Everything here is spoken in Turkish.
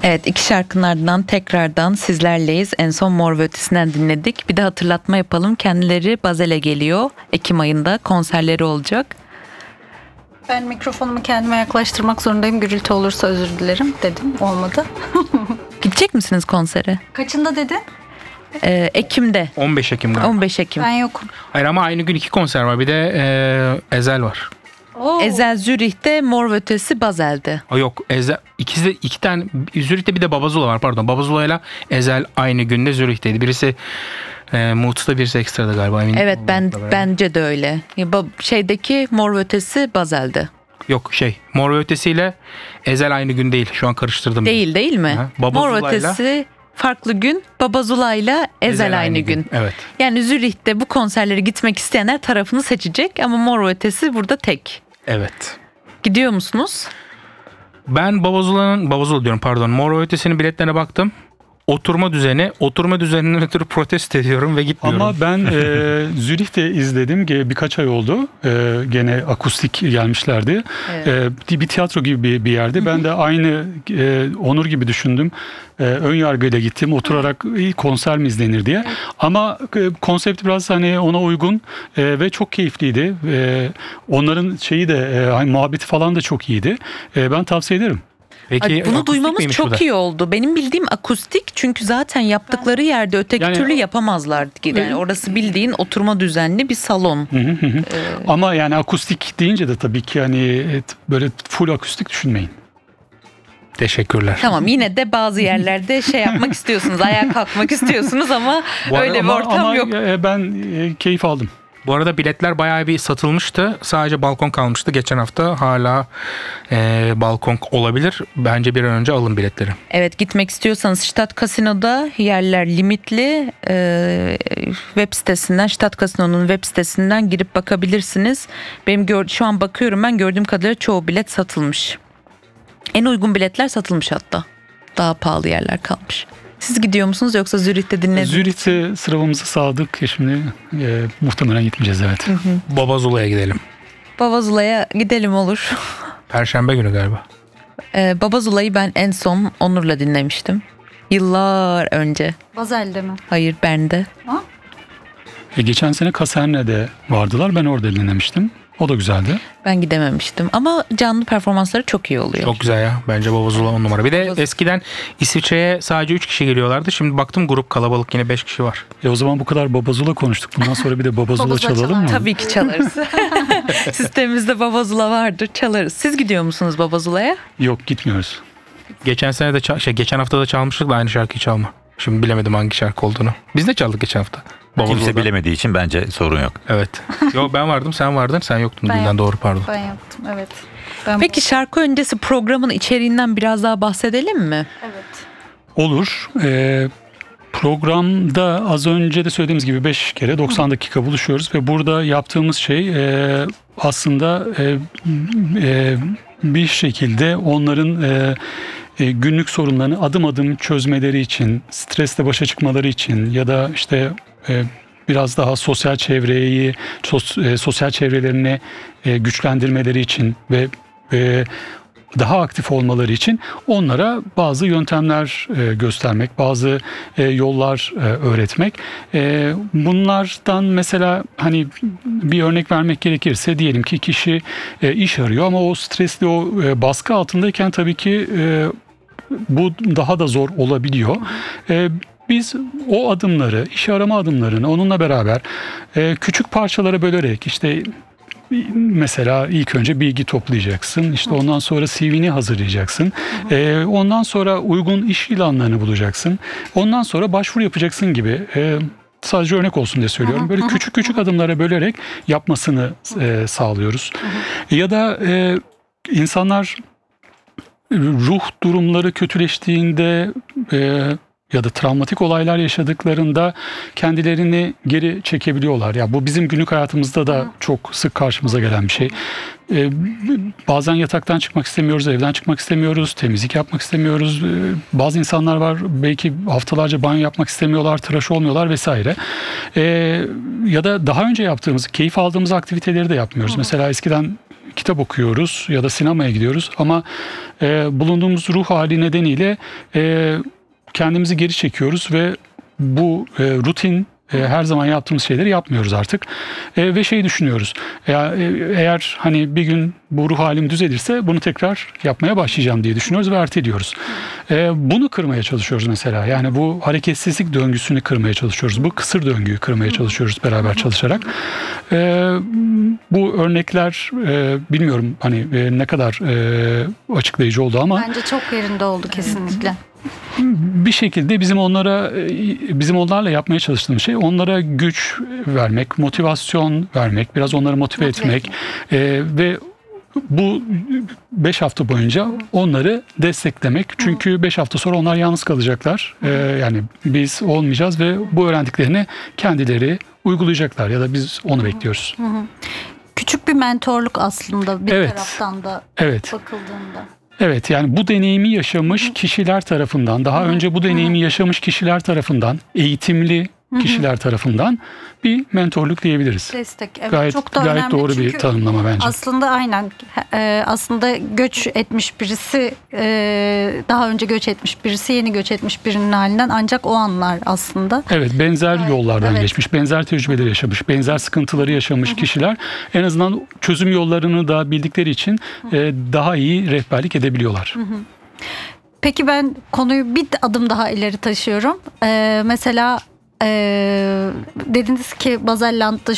Evet, iki şarkının ardından tekrardan sizlerleyiz. En son Mor ve Ötesi'nden dinledik. Bir de hatırlatma yapalım. Kendileri Bazel'e geliyor. Ekim ayında konserleri olacak. Ben mikrofonumu kendime yaklaştırmak zorundayım. Gürültü olursa özür dilerim dedim. Olmadı. Gidecek misiniz konsere? Kaçında dedin? Ekim'de. 15 Ekim galiba. 15 Ekim. Ben yokum. Hayır ama aynı gün 2 konser var. Bir de Ezel var. Oo. Ezel Zürih'te, Mor ve Ötesi Bazel'de. Yok Ezel ikisi de 2 tane Zürih'te bir de Babazula var pardon. Babazula ile Ezel aynı günde Zürih'teydi. Birisi Moods'ta birisi Ekstra'da galiba. Evet bence de öyle. Şeydeki Mor ve Ötesi Bazel'de. Yok Mor ve Ötesi ile Ezel aynı gün değil. Şu an karıştırdım. Değil mi? Mor ve Babazula'yla Ötesi farklı gün, Babazula ile Ezel aynı gün. Evet. Yani Zürih'te bu konserlere gitmek isteyenler tarafını seçecek ama Mor ve Ötesi burada tek. Evet. Gidiyor musunuz? Ben Babazula diyorum pardon. Mor ve Ötesi'nin biletlerine baktım. Oturma düzeninden ötürü protesto ediyorum ve gitmiyorum. Ama ben Zürih'te izledim. Birkaç ay oldu. Gene akustik gelmişlerdi. Evet. Bir tiyatro gibi bir yerde. Ben de aynı Onur gibi düşündüm. Ön yargıyla gittim. Oturarak konser mi izlenir diye. Ama konsept biraz hani ona uygun ve çok keyifliydi. Onların şeyi de muhabbeti falan da çok iyiydi. Ben tavsiye ederim. Peki, Bunu duymamız çok iyi oldu. Benim bildiğim akustik çünkü zaten yaptıkları yerde öteki türlü yapamazlardı. Yani orası bildiğin oturma düzenli bir salon. Ama yani akustik deyince de tabii ki hani böyle full akustik düşünmeyin. Teşekkürler. Tamam, yine de bazı yerlerde yapmak istiyorsunuz, ayağa kalkmak istiyorsunuz ama öyle bir ortam yok. Ben keyif aldım. Bu arada biletler bayağı bir satılmıştı. Sadece balkon kalmıştı. Geçen hafta hala balkon olabilir. Bence bir an önce alın biletleri. Evet, gitmek istiyorsanız Stad Casino'da yerler limitli. Web sitesinden, Stad Casino'nun web sitesinden girip bakabilirsiniz. Benim şu an bakıyorum, ben gördüğüm kadarıyla çoğu bilet satılmış. En uygun biletler satılmış hatta. Daha pahalı yerler kalmış. Siz gidiyor musunuz yoksa Zürih'te dinlediniz? Zürih'te sıramızı sağladık. Şimdi muhtemelen gitmeyeceğiz, evet. Babazula'ya gidelim. Babazula'ya gidelim olur. Perşembe günü galiba. Babazula'yı ben en son Onur'la dinlemiştim. Yıllar önce. Bazel'de mi? Hayır, Bern'de. Geçen sene Kaserne'de vardılar. Ben orada dinlemiştim. O da güzeldi. Ben gidememiştim ama canlı performansları çok iyi oluyor. Çok güzel ya. Bence Babazula 10 numara. Bir de eskiden İsviçre'ye sadece 3 kişi geliyorlardı. Şimdi baktım grup kalabalık, yine 5 kişi var. O zaman bu kadar Babazula konuştuk. Bundan sonra bir de Babazula çalalım mı? Tabii ki çalarız. Sistemimizde Babazula vardır, çalarız. Siz gidiyor musunuz Babazula'ya? Yok, gitmiyoruz. Geçen sene de geçen hafta da çalmıştık da aynı şarkıyı çalma. Şimdi bilemedim hangi şarkı olduğunu. Biz de çaldık geçen hafta. Kimse bilemediği için bence sorun yok. Evet. Yo, ben vardım, sen vardın, sen yoktun. Ben Doğru, pardon. Ben yaptım, evet. Peki şarkı öncesi programın içeriğinden biraz daha bahsedelim mi? Evet. Olur. Programda az önce de söylediğimiz gibi 5 kere 90 dakika buluşuyoruz ve burada yaptığımız şey aslında bir şekilde onların günlük sorunlarını adım adım çözmeleri için, stresle başa çıkmaları için ya da işte biraz daha sosyal çevrelerini güçlendirmeleri için ve daha aktif olmaları için onlara bazı yöntemler göstermek, bazı yollar öğretmek. Bunlardan mesela hani bir örnek vermek gerekirse diyelim ki kişi iş arıyor ama o stresli, o baskı altındayken tabii ki bu daha da zor olabiliyor. Biz o adımları, iş arama adımlarını onunla beraber küçük parçalara bölerek işte mesela ilk önce bilgi toplayacaksın. İşte ondan sonra CV'ni hazırlayacaksın. Ondan sonra uygun iş ilanlarını bulacaksın. Ondan sonra başvuru yapacaksın gibi. Sadece örnek olsun diye söylüyorum. Böyle küçük küçük adımlara bölerek yapmasını sağlıyoruz. Ya da insanlar ruh durumları kötüleştiğinde ya da travmatik olaylar yaşadıklarında kendilerini geri çekebiliyorlar. Ya bu bizim günlük hayatımızda da çok sık karşımıza gelen bir şey. Bazen yataktan çıkmak istemiyoruz, evden çıkmak istemiyoruz, temizlik yapmak istemiyoruz. Bazı insanlar var belki haftalarca banyo yapmak istemiyorlar, tıraş olmuyorlar vesaire. Ya da daha önce yaptığımız, keyif aldığımız aktiviteleri de yapmıyoruz. Mesela eskiden kitap okuyoruz ya da sinemaya gidiyoruz ama bulunduğumuz ruh hali nedeniyle kendimizi geri çekiyoruz ve bu rutin her zaman yaptığımız şeyleri yapmıyoruz artık. Ve şey düşünüyoruz. Eğer hani bir gün bu ruh halim düzelirse bunu tekrar yapmaya başlayacağım diye düşünüyoruz ve erteliyoruz. Bunu kırmaya çalışıyoruz mesela. Yani bu hareketsizlik döngüsünü kırmaya çalışıyoruz. Bu kısır döngüyü kırmaya çalışıyoruz beraber çalışarak. Bu örnekler bilmiyorum hani ne kadar açıklayıcı oldu ama Bence çok yerinde oldu kesinlikle. bir şekilde bizim onlarla yapmaya çalıştığımız şey onlara güç vermek, motivasyon vermek, biraz onları motive etmek ve bu 5 hafta boyunca onları desteklemek. Çünkü 5 hafta sonra onlar yalnız kalacaklar. Yani biz olmayacağız ve bu öğrendiklerini kendileri uygulayacaklar ya da biz onu bekliyoruz. Küçük bir mentorluk aslında bir Evet. taraftan da Evet. bakıldığında. Evet, yani bu deneyimi yaşamış kişiler tarafından, daha önce bu deneyimi yaşamış kişiler tarafından, eğitimli kişiler tarafından bir mentorluk diyebiliriz. Destek. Evet, Gayet çok da gayet önemli doğru bir çünkü tanımlama bence. aslında aynen aslında göç etmiş birisi daha önce göç etmiş birisi yeni göç etmiş birinin halinden ancak o anlar aslında. Evet, benzer yollardan evet. geçmiş, benzer tecrübeleri yaşamış, benzer sıkıntıları yaşamış kişiler en azından çözüm yollarını da bildikleri için daha iyi rehberlik edebiliyorlar. Peki ben konuyu bir adım daha ileri taşıyorum. Mesela dediniz ki Bazelland'da